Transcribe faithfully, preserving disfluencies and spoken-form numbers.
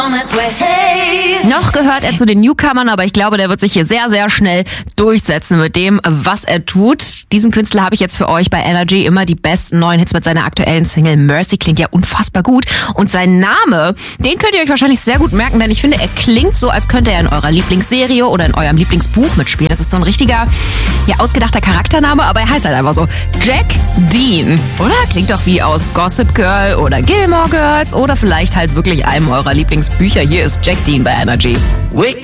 Noch gehört er zu den Newcomern, aber ich glaube, der wird sich hier sehr, sehr schnell durchsetzen mit dem, was er tut. Diesen Künstler habe ich jetzt für euch bei Energy, immer die besten neuen Hits mit seiner aktuellen Single Mercy. Klingt ja unfassbar gut. Und sein Name, den könnt ihr euch wahrscheinlich sehr gut merken, denn ich finde, er klingt so, als könnte er in eurer Lieblingsserie oder in eurem Lieblingsbuch mitspielen. Das ist so ein richtiger, ja, ausgedachter Charaktername, aber er heißt halt einfach so Jack Dean. Oder? Klingt doch wie aus Gossip Girl oder Gilmore Girls oder vielleicht halt wirklich einem eurer Lieblingsbücher. Hier ist Jack Dean bei Energy.